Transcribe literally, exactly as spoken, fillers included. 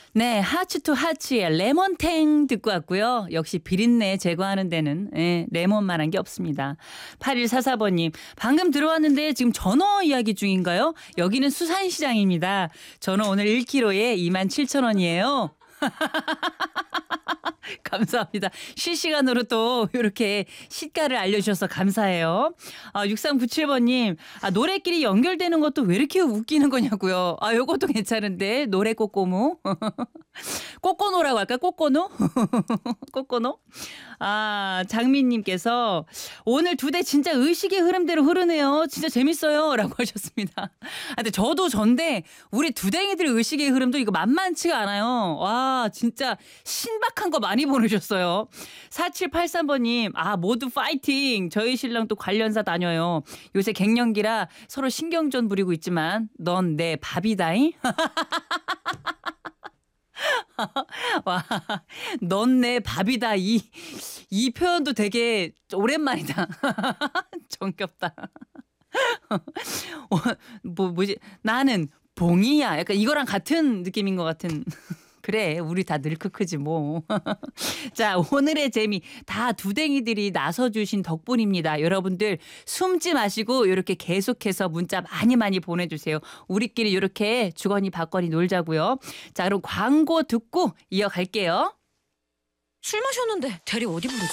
네, 하츠 투 하츠의 레몬탱 듣고 왔고요. 역시 비린내 제거하는 데는 예, 레몬만한 게 없습니다. 팔일사사 번님, 방금 들어왔는데 지금 전어 이야기 중인가요? 여기는 수산시장입니다. 전어 오늘 일 킬로그램에 이만 칠천 원이에요. 감사합니다. 실시간으로 또 이렇게 시가를 알려주셔서 감사해요. 아, 육삼구칠 번님, 아, 노래끼리 연결되는 것도 왜 이렇게 웃기는 거냐고요. 아, 요것도 괜찮은데 노래 꼬꼬무. 꼬꼬노라고 할까? 꼬꼬노? 꼬꼬노? 아, 장민님께서 오늘 두 대 진짜 의식의 흐름대로 흐르네요. 진짜 재밌어요. 라고 하셨습니다. 아, 근데 저도 전데 우리 두댕이들 의식의 흐름도 이거 만만치가 않아요. 와, 진짜 신박한 거 많이 보내셨어요. 사칠팔삼 번님, 아, 모두 파이팅. 저희 신랑 또 관련사 다녀요. 요새 갱년기라 서로 신경전 부리고 있지만 넌 내 밥이다잉. 와, 넌 내 밥이다. 이, 이 표현도 되게 오랜만이다. 정겹다. 어, 뭐, 뭐지? 나는 봉이야. 약간 이거랑 같은 느낌인 것 같은. 그래, 우리 다 늙크크지 뭐. 자, 오늘의 재미 다 두댕이들이 나서주신 덕분입니다. 여러분들 숨지 마시고 이렇게 계속해서 문자 많이 많이 보내주세요. 우리끼리 이렇게 주거니 받거니 놀자고요. 자, 그럼 광고 듣고 이어갈게요. 술 마셨는데 대리 어디 부르지?